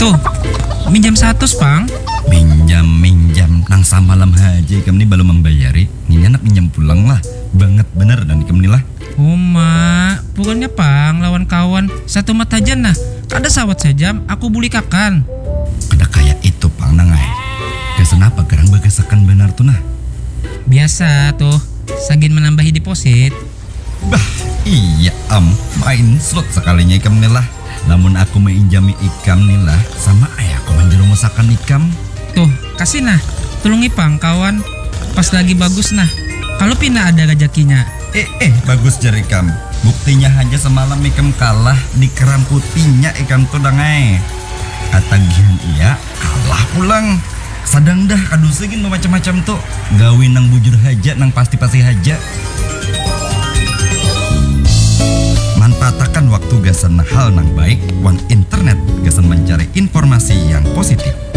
Tuh, minjam 100 pang. Minjam nang samalam haji ikam ni baru membayari. Ini anak minjam pulang lah. Banget bener dan ikam ni lah. Oh mak, bukannya pang lawan kawan satu mata aja nah. Kada sawat sejam, aku buli kakan. Kada kayak itu pang nangai. Kenapa gerang bagasakan benar tuh nah? Biasa tuh, sagin menambahi deposit. Bah, iya main slot sekalinya ikam ni lah. Namun aku menginjami ikam ni lah, sama ayah aku menjerumusakan ikam. Tuh, kasih nah, tulungi pang kawan. Pas lagi bagus nah, kalau pina ada gajakinya. Bagus jari ikam. Buktinya hanya semalam ikam kalah di keram putihnya ikam tuh dangai. Atagihan iya, kalah pulang. Sadang dah kadusegin macam-macam tuh. Gawin nang bujur haja, nang pasti-pasti haja. Manfaatakan waktu gasan hal nang baik, wan internet gasan mencari informasi yang positif.